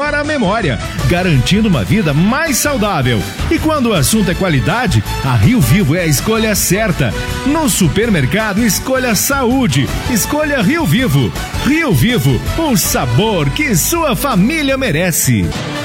melhora a memória, garantindo uma vida mais saudável. E quando o assunto é qualidade, a Rio Vivo é a escolha certa. No supermercado, escolha saúde. Escolha Rio Vivo. Rio Vivo, o sabor que sua família merece.